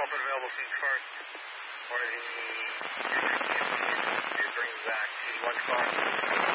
Dolphin available, seat first. One of the... Bring back to one car.